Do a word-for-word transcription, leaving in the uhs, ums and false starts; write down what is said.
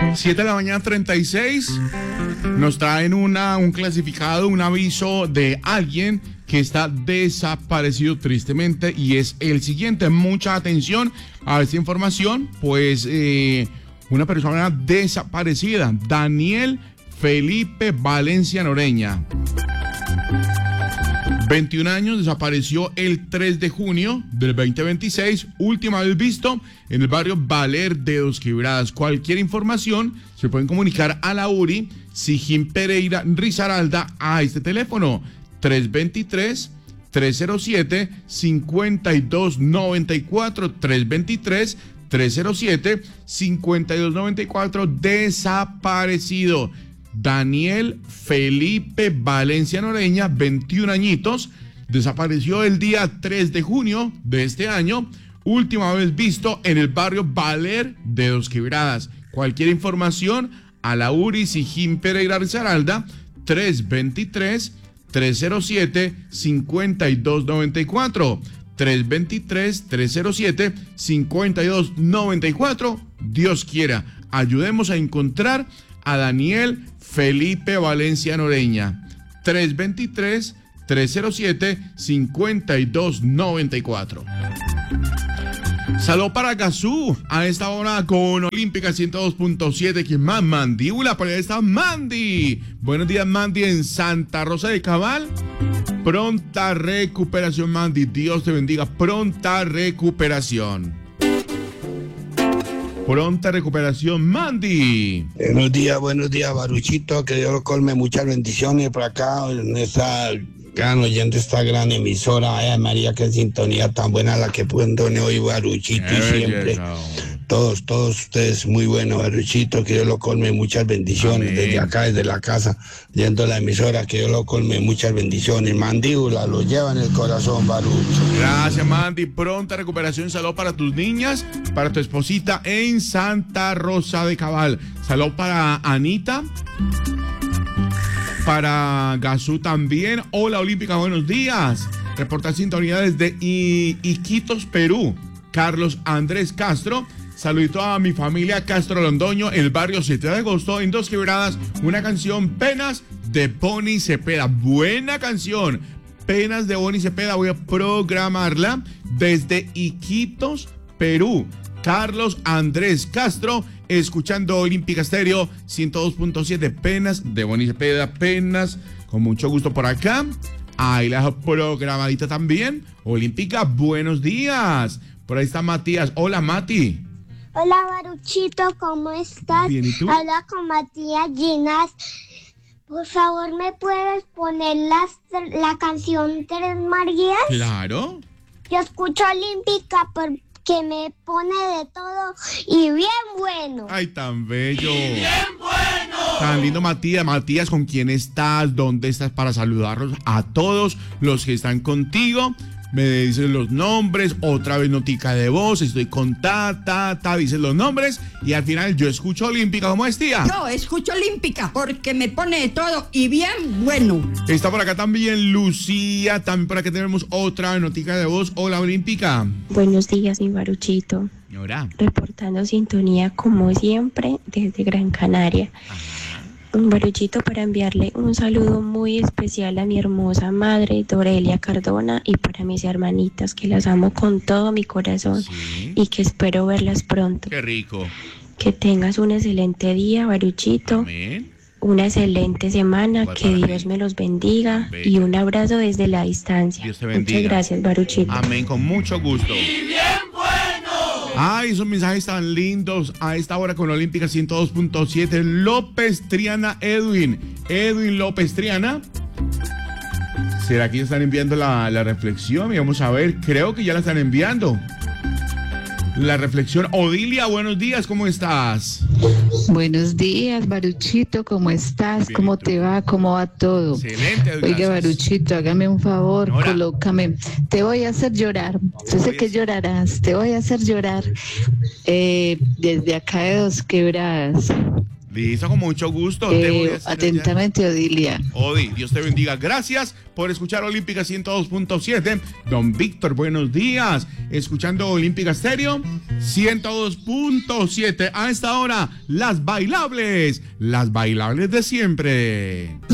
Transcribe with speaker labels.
Speaker 1: siete de la mañana, treinta y seis. Nos traen una, un clasificado, un aviso de alguien que está desaparecido tristemente, y es el siguiente. Mucha atención a esta información, pues eh, una persona desaparecida, Daniel Felipe Valencia Noreña, veintiún años, desapareció el tres de junio del veinte veintiséis, última vez visto en el barrio Valer de Dos Quebradas. Cualquier información se pueden comunicar a la U R I Sigim Pereira Risaralda a este teléfono tres dos tres, tres cero siete, cinco dos nueve cuatro, tres dos tres, tres cero siete, cinco dos nueve cuatro. Desaparecido Daniel Felipe Valencia Noreña, veintiún añitos, desapareció el día tres de junio de este año, última vez visto en el barrio Valer de Dos Quebradas. Cualquier información a la U R I Sigim Pereira Risaralda, tres dos tres, tres cero siete, cinco dos nueve cuatro, tres dos tres, tres cero siete, cinco dos nueve cuatro. Dios quiera, ayudemos a encontrar a Daniel Felipe Valencia Noreña, tres dos tres, tres cero siete, cinco dos nueve cuatro. Salud para Gazú a esta hora con Olímpica ciento dos punto siete. ¿Quién más? Mandíbula, por ahí está Mandy. Buenos días, Mandy, en Santa Rosa de Cabal. Pronta recuperación, Mandy. Dios te bendiga. Pronta recuperación. Pronta recuperación, Mandy.
Speaker 2: Buenos días, buenos días, Baruchito. Que Dios lo colme muchas bendiciones por acá en esta gran oyente, esta gran emisora. Ay, María, qué sintonía tan buena la que pone hoy Baruchito, y siempre. Todos, todos ustedes muy buenos, Baruchito. Que Dios lo colme muchas bendiciones. Amén. Desde acá, desde la casa, yendo a la emisora, que Dios lo colme muchas bendiciones. Mandíbula, lo lleva en el corazón, Barucho.
Speaker 1: Gracias, Mandy. Pronta recuperación. Salud para tus niñas, para tu esposita en Santa Rosa de Cabal. Salud para Anita, para Gazú también. Hola, Olímpica, buenos días. Reporta sintonía desde I- Iquitos, Perú. Carlos Andrés Castro. Saludito a mi familia Castro Londoño, el barrio siete de agosto, en Dos Quebradas. Una canción, Penas, de Bonnie Cepeda. Buena canción, Penas de Bonnie Cepeda. Voy a programarla desde Iquitos, Perú. Carlos Andrés Castro, escuchando Olímpica Estéreo ciento dos punto siete. Penas de Bonnie Cepeda. Penas, con mucho gusto por acá. Ahí la dejo programadita también. Olímpica, buenos días. Por ahí está Matías. Hola, Mati.
Speaker 3: Hola, Baruchito, ¿cómo estás?
Speaker 1: Bien, ¿y tú?
Speaker 3: Habla con Matías Ginas. Por favor, ¿me puedes poner las, la canción Tres Marías?
Speaker 1: Claro.
Speaker 3: Yo escucho Olímpica porque me pone de todo y bien bueno.
Speaker 1: Ay, tan bello.
Speaker 4: ¡Y bien bueno!
Speaker 1: Tan lindo, Matías. Matías, ¿con quién estás? ¿Dónde estás? Para saludarlos a todos los que están contigo. Me dices los nombres, otra vez notica de voz, estoy con ta, ta, ta, dices los nombres, y al final yo escucho Olímpica. ¿Cómo es, tía?
Speaker 5: Yo escucho Olímpica porque me pone de todo y bien bueno.
Speaker 1: Está por acá también Lucía, también por acá tenemos otra notica de voz. Hola, Olímpica.
Speaker 6: Buenos días, mi Baruchito.
Speaker 1: Señora.
Speaker 6: Reportando sintonía como siempre desde Gran Canaria.
Speaker 1: Ajá.
Speaker 6: Baruchito, para enviarle un saludo muy especial a mi hermosa madre, Dorelia Cardona, y para mis hermanitas, que las amo con todo mi corazón.
Speaker 1: Sí.
Speaker 6: Y que espero verlas pronto.
Speaker 1: Qué rico.
Speaker 6: Que tengas un excelente día, Baruchito.
Speaker 1: Amén.
Speaker 6: Una excelente semana,
Speaker 1: Igual
Speaker 6: que
Speaker 1: para
Speaker 6: Dios
Speaker 1: ti.
Speaker 6: me los bendiga.
Speaker 1: Bello.
Speaker 6: Y un abrazo desde la distancia.
Speaker 1: Dios te bendiga.
Speaker 6: Muchas gracias, Baruchito.
Speaker 1: Amén, con mucho gusto.
Speaker 4: ¡Y bien bueno!
Speaker 1: Ay, esos mensajes tan lindos a esta hora con Olímpica ciento dos punto siete. López Triana Edwin. Edwin López Triana. ¿Será que ya están enviando la, la reflexión? Y vamos a ver, creo que ya la están enviando. La reflexión. Odilia, buenos días, ¿cómo estás?
Speaker 7: Buenos días, Baruchito, ¿cómo estás?
Speaker 1: Bien,
Speaker 7: ¿Cómo
Speaker 1: ¿y tú?
Speaker 7: te va? ¿Cómo va todo?
Speaker 1: Excelente, gracias.
Speaker 7: Oiga, Baruchito, hágame un favor,
Speaker 1: Señora.
Speaker 7: colócame. Te voy a hacer llorar. Yo sé que llorarás. Te voy a hacer llorar. Eh, desde acá de Dos Quebradas.
Speaker 1: Listo, con mucho gusto. Te voy a
Speaker 7: Eh,
Speaker 1: hacer
Speaker 7: atentamente, Odilia.
Speaker 1: ya. Odi, Dios te bendiga. Gracias por escuchar Olímpica ciento dos punto siete. Don Víctor, buenos días. Escuchando Olímpica Estéreo ciento dos punto siete. A esta hora, las bailables. Las bailables de siempre.